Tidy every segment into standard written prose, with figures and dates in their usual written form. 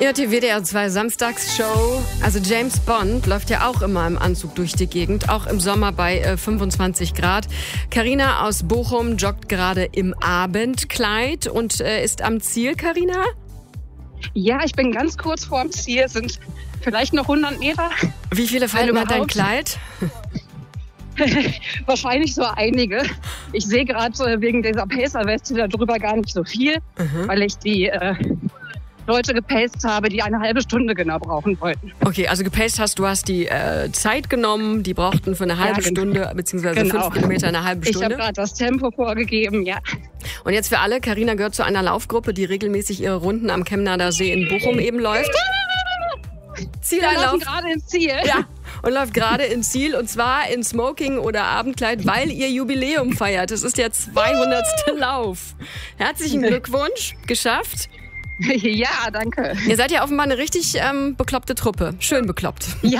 Ja, die WDR 2 Samstagsshow. Also James Bond läuft ja auch immer im Anzug durch die Gegend, auch im Sommer bei 25 Grad. Carina aus Bochum joggt gerade im Abendkleid und ist am Ziel, Carina? Ja, ich bin ganz kurz vorm Ziel, sind vielleicht noch 100 Meter. Wie viele Falten hat dein Kleid? Wahrscheinlich so einige. Ich sehe gerade wegen dieser Pacer-Weste darüber gar nicht so viel, weil ich die Leute gepaced habe, die eine halbe Stunde genau brauchen wollten. Okay, also gepaced hast du hast die Zeit genommen, die brauchten für eine halbe Stunde, beziehungsweise 5 Kilometer eine halbe Stunde. Ich habe gerade das Tempo vorgegeben, ja. Und jetzt für alle, Carina gehört zu einer Laufgruppe, die regelmäßig ihre Runden am Chemnader See in Bochum eben läuft. Zieleinlauf. Gerade ins Ziel. Ja, und läuft gerade ins Ziel und zwar in Smoking oder Abendkleid, weil ihr Jubiläum feiert. Es ist der 200. Lauf. Herzlichen Glückwunsch, geschafft. Ja, danke. Ihr seid ja offenbar eine richtig bekloppte Truppe. Schön bekloppt. Ja,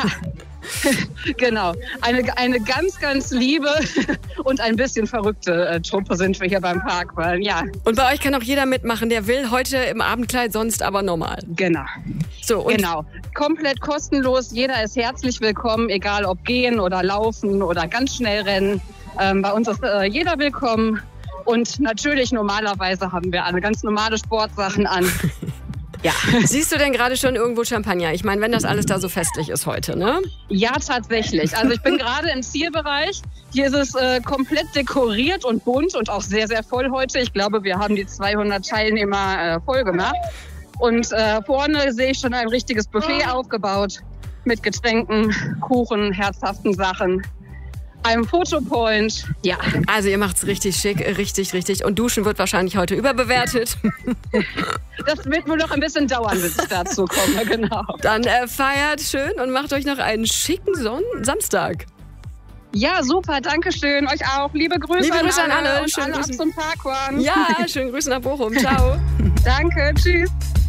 genau. Eine ganz, ganz liebe und ein bisschen verrückte Truppe sind wir hier beim Parkrun, ja. Und bei euch kann auch jeder mitmachen, der will. Heute im Abendkleid, sonst aber normal. Genau. So, und genau. Komplett kostenlos. Jeder ist herzlich willkommen, egal ob gehen oder laufen oder ganz schnell rennen. Bei uns ist jeder willkommen. Und natürlich, normalerweise haben wir alle ganz normale Sportsachen an. Ja. Siehst du denn gerade schon irgendwo Champagner? Ich meine, wenn das alles da so festlich ist heute, ne? Ja, tatsächlich. Also ich bin gerade im Zielbereich. Hier ist es komplett dekoriert und bunt und auch sehr, sehr voll heute. Ich glaube, wir haben die 200 Teilnehmer voll gemacht. Und vorne sehe ich schon ein richtiges Buffet aufgebaut mit Getränken, Kuchen, herzhaften Sachen. Einem Fotopoint, ja. Also ihr macht's richtig schick, richtig. Und Duschen wird wahrscheinlich heute überbewertet. Das wird wohl noch ein bisschen dauern, bis ich dazu komme, genau. Dann feiert schön und macht euch noch einen schicken Samstag. Ja, super, danke schön. Euch auch. Liebe Grüße an alle. Und Schönen alle ab zum Parkrun. Ja, schönen Grüße nach Bochum. Ciao. Danke, tschüss.